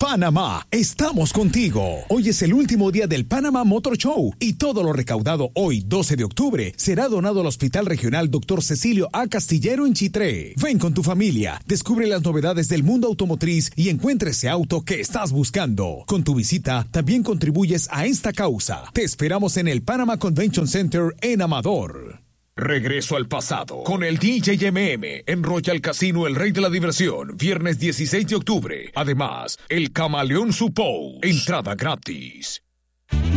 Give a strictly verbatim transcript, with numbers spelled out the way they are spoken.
Panamá, estamos contigo. Hoy es el último día del Panamá Motor Show y todo lo recaudado hoy, doce de octubre, será donado al Hospital Regional doctor Cecilio A. Castillero en Chitré. Ven con tu familia, descubre las novedades del mundo automotriz y encuentra ese auto que estás buscando. Con tu visita, también contribuyes a esta causa. Te esperamos en el Panama Convention Center en Amador. Regreso al pasado con el D J M M en Royal Casino El Rey de la Diversión, viernes dieciséis de octubre. Además, el Camaleón Supou, entrada gratis.